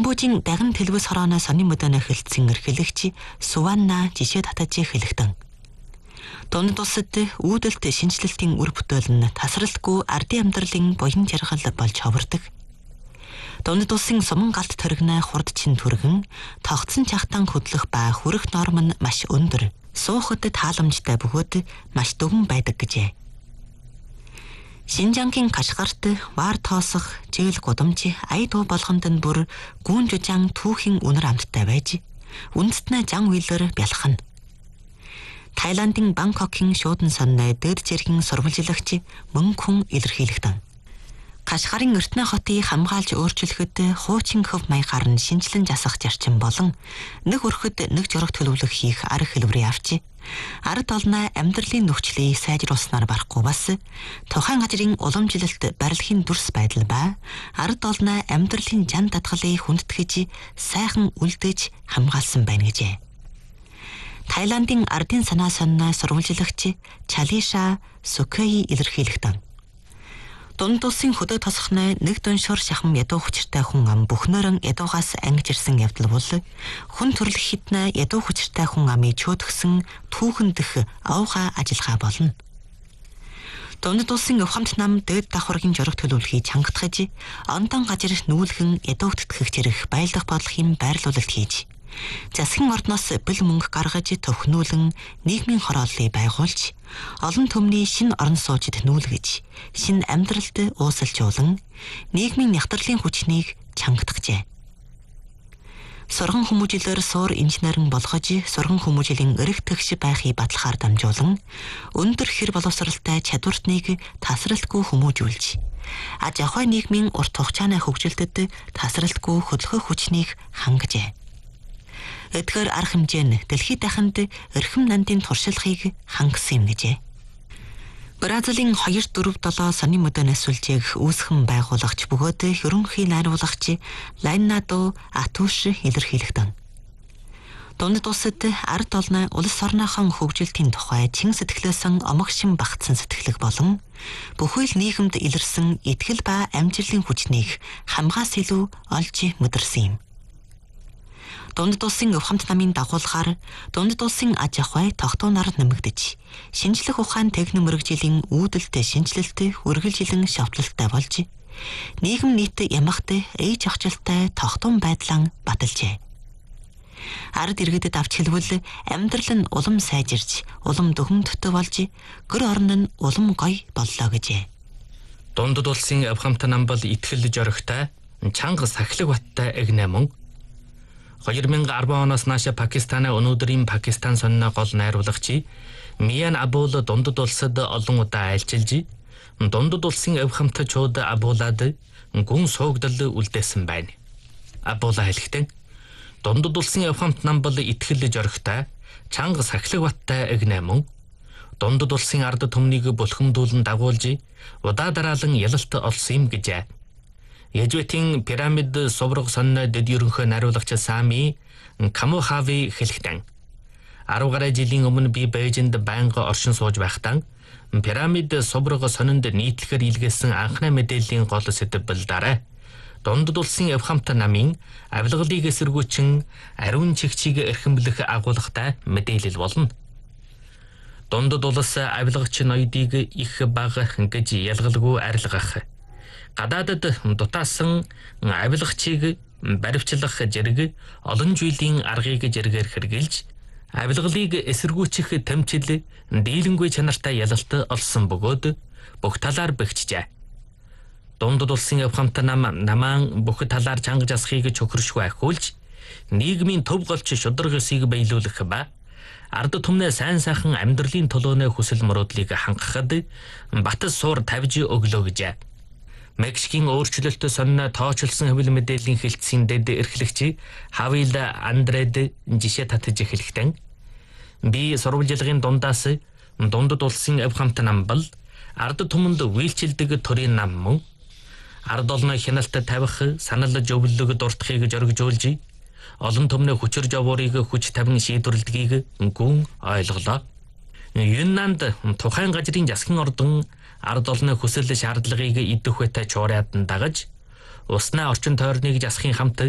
Камбожийн даган төлөвс хорооно сонин мөдөнө хэлтсэн эрхлэгч Суванна жишээ татаж хэлэхтэн. Дунд улсад үүдэлт шинжилэлтийн үр бүтээл нь тасралтгүй ардын амьдралын буян жаргал болж ховордог. Дунд улсын суман галт төргнө хурдчин түргэн тогтсон чахтан хөдлөх ба хүрэх норм нь маш өндөр. Суухад тааламжтай бөгөөд маш дөвөн байдаг гэжээ. Шинжангийн Кашгарт вар тоосох, жийл гудамж, ая дуу болгонд нь бүр гүүн жужаан түүхийн үнэр амттай байж, үндэстнээ жан үйлээр бялхана. Тайландын Бангкокын шуудан сонной дэд зэргийн сурвалжлагч мөнгө хүн илэрхийлэгдэн. Кашгарын эртнэ хотыг хамгаалж өөрчлөхөд хуучин хөв маягаар нь шинжилэн засах зарчим болон нэг өрхөд нэг жураг төлөвлөх хийх арга хэлбэрийг авчи. Ард олноо амьдралын нөхцөлийг сайжруулснаар барахгүй бас тухайн газрын уламжлалт барилгын дүрс байдал ба ард олноо амьдралын жан татгалыг хүндэтгэж сайхан үлдээж хамгаалсан байна гэжээ. Тайландын ардын санаа сонной сурвалжлагч Чалиша Сукэй илэрхийлэгдэн. Дунд улсын хөдөө тосхны нэг дуншуур шахам ядуу хүчтэй хүн ам бүхнөрөн ядуугаас ангиж ирсэн явдал бол хүн төрлөх хитнэ ядуу хүчтэй хүн амыг чөөдгсөн түүхэндх авга ажиллагаа болно. Дунд улсын өвхөмт нам дэд давхаргийн жураг төлөвлөхийг чангатгаж ондон газар нүүлгэн ядуугт тэтгэх зэрэг байлдах бодлогын байрлуулалт хийж засгийн ордноос бэл мөнгө гаргаж төвхнүүлэн нийгмийн хорооллыг байгуулж олон төмний шинэ орон суучид нүүлгэж шинэ амьдралд уусалжуулан нийгмийн нягтралын хүчнийг чангатгажээ. Сурган хүмүүжлээр суур инженерэн болгож сурган хүмүүжлийн өрх тэгш байхыг батлахаар дамжуулан өндөр хэр боловсралтай чадвартныг тасралтгүй хүмүүжүүлж аж ахуй нийгмийн урт хугацааны хөгжилтэд тасралтгүй хөдөлгөх хүчнийг хангажээ. Эдгээр арга хэмжээ нь дэлхийд дахинд эрхэм нандин туршлагыг хангасан юм гэжээ. Бразилийн 247 сонин мөдөнөөс сүлжээх үүсгэн байгуулагч бөгөөд хөрөнхий найруулагч Лайнадо Атуш илэрхийлэгдэн. Дунд улсад ард олно улс орныхон хөгжилтийн тухай чин сэтгэлээсэн омогшин багтсан сэтгэлэг болон бүхэл нийгэмд илэрсэн итгэл ба амжилтын хүчнийг хамгаас илүү олж мэдэрсэн юм. Дунд улсын өвхөмт намын дагуулгаар дунд улсын аж ахуй тогтооноор нэмэгдэж, шинжлэх ухаан техник мэрэгжлийн үүдэлтэй шинжилэлт үргэлжилэн шавтлалтай болж, нийгэм нийт ямагт ээж ахжилттай тогтоон байдлаа баталжээ. Ард иргэдэд авч хэлбэл амьдрал нь улам сайжирч, улам дөхөмтөй болж, гэр орон нь улам гоё боллоо гэжээ. Дунд улсын өвхөмт нам бол итгэл жоригтой, чанга сахилэг баттай эгнэ мөн 2010 оноос наашаа Пакистаны өнөөдрийн Пакистан сонины гол найруулагч Миян Абул дундад улсад олон удаа айлчилж дундад улсын өвхөмтчүүд Абулад гүн суугдал үлдээсэн байна. Абула хэлэхдээ дундад улсын өвхөмт нам бол итгэл жоригтой, чанга сахилэг баттай эгнэ мөн дундад улсын ард түмнийг булхамдуулан дагуулж удаа дараалан ялалт олсон юм гэжээ. Яжвэтийн пирамид соврог сонной дэд ерөнхий найруулагч Сами Камохави хэлэхдээ 10 гаруй жилийн өмнө би Бээжинд байнга оршин сууж байхдаа пирамид соврог сонинд нийтлэхээр илгээсэн анхны мэдээллийн гол сэтгэлдээ дундад улсын өвхөмт намын авилгалыг эсэргүүцэн ариун чигчийг эрхэмлэх агуулгатай мэдээлэл болно. Дундад улс авилгач ноёдыг их бага гэж ялгалгүй арилгах гадаадад дутаасан авилгачийг баривчлах зэрэг олон жилийн аргыг зэрэгээр хэрэгжилж авилгалыг эсэргүүцэх тэмцэл дийлэнгүй чанартай ялалт олсон бөгөөд бүх талаар бэхжжээ. Дундад улсын өвхөмт намаан бүх талаар чанга жасахыг чөхөршгүй ахиулж нийгмийн төв голч шудраг ёсыг биелүүлэх ба ард түмнээ сайн сайхан амьдралын төлөөнөө хүсэл мөрөөдлийг хангахад бат суур тавьж өглөө гэжээ. Мексикийн өөрчлөлтөд сонно тоочилсон хэвлэл мэдээллийн хэлтсийн дэд эрхлэгч Хавил Андред жишээ татаж хэлэхдээ би сурвалжлагын дундаас дундад улсын өвхөмт нам бол ард түмэнд үйлчилдэг төрийн нам мөн ард олно хяналт тавих санал зөвлөлөг дуртахыг зоригжуулж олон төмний хүчээр жавуурыг хүч тавин шийдвэрлэдгийг гүн ойлголоо. Юннанд тухайн газрын засгийн ордон ард олны хүсэл шаардлагыг идэх үетэй чуурайд дагаж уснаа орчин тойрныг засахын хамт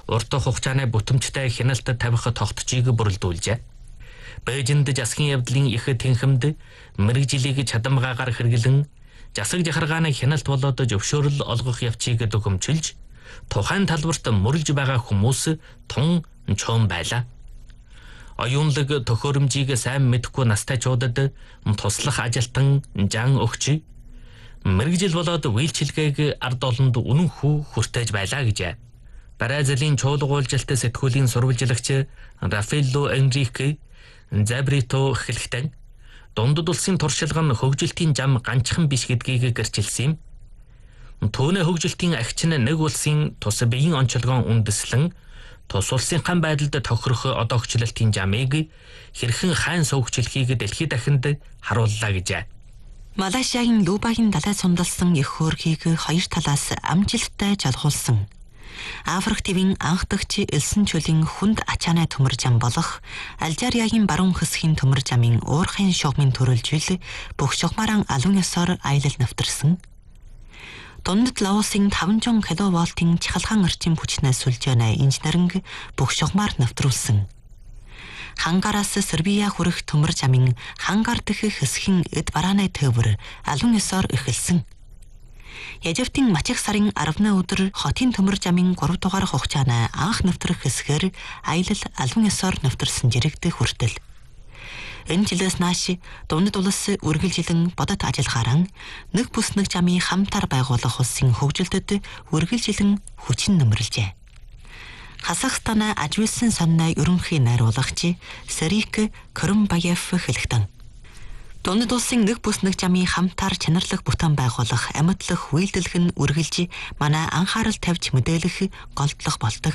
урт хугацааны бүтэмжтэй хяналтад тавих тогтцыг бүрэлдүүлжээ. Бээжинд засгийн явдлын их тэнхимд мэрэгжилийг чадамгаагаар хэрэглэн засаг захиргааны хяналт болоод зөвшөөрөл олгох явцыг төхөмчилж тухайн талбарт мөрөлж байгаа хүмүүс тун чон байлаа. Оюунлаг төхөөрөмжийг сайн мэдэхгүй настайчуудад туслах ажилтан жан өгч мэрэгжил болоод үйлчилгээг ард олонд үнэн хүү хүртэж байлаа гэж. Бразилийн чуулгуулжилт сэтгүүлийн сурвалжлагч Рафаэлло Энрике Забрито хэлэхдээ дундад улсын туршилга нь хөгжилтийн зам ганцхан биш гэдгийг гэрчилсэн юм. Түүний хөгжилтийн агч нь нэг улсын тус биеийн онцлогоон үндэслэн тус улсынхан байдалд тохирох одоогчлалтын замыг хэрхэн хайн сувгчлахыг дэлхийд дахинд харууллаа гэж. Малайзиагийн Лубагийн далай сундалсан их хөөргийг хоёр талаас амжилттай жалгуулсан. Африк твийн анх дагч элсэн чөлийн хүнд ачаанай төмөр зам болох Алжириагийн баруун хэсгийн төмөр замын уурхайн шугамын төрөлжил бүх шугамаран алуун ёсоор аялал навтарсан. Дундад Лаосын 500 кВт-ийн чахалгаан орчим хүчнээс сүлжээнэ инженеринг бүх шугамар навтруулсан. Хангараас Сербия хүрэх төмөр замын хангар дэх хэсгийн эд барааны төвөр алуун ёсоор эхэлсэн. Ежевтийн Мачих сарын 10-ны өдөр хотын төмөр замын 3 дугаар хугацааны анх навтрах хэсгээр аялал алуун ёсоор навтарсан жирэгдэх хүртэл. Энэ жилээс нааш дундад улс үргэлжилэн бодит ажиллахаараа нэг бүс нэг замын хамтар байгуулах улсын хөгжилдөд үргэлжилэн хүчин нэмэрлэжээ. Казахстаны Ажвилсан санны ерөнхий найруулагч Сарик Крымбаев хэлэхдээ дундад улсын нэг бүс нэг замын хамтар чанарлах бүтээн байгуулах амьдлах үйлдэлх нь үргэлж манай анхаарал тавьж мэдээлэх голдлох болдог.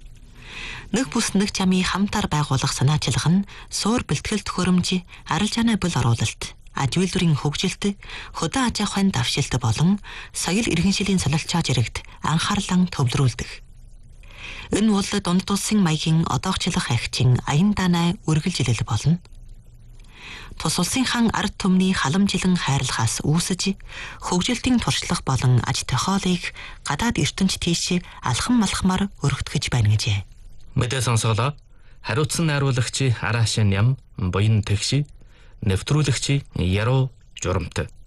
Нэг бүс нэг замын хамтар байгуулах санаачлах нь суур бэлтгэл төхөөрөмж, арилжааны бул оруулалт, аж үйлдвэрийн хөгжилт, хөдөө аж ахуйн давшилт болон соёл иргэншилийн солилцоо зэрэгт анхаарлан төвлөрүүлдэг. Энэ бол дундад улсын маягийн одоогчлох агчин аян даанай үргэлжилэл болно. Тус улсынхан ард түмний халамжилан хайрлахаас үүсэж хөгжилтийн туршлага болон аж тохиолыг гадаад ертөнц тийш алхам малхмаар өргөтгөж байна гэжээ. Мэдээ сонсголоо. Хариуцсан найруулагч Араашин Ям, буян тэгш, нэвтрүүлэгч Яруу Журамт.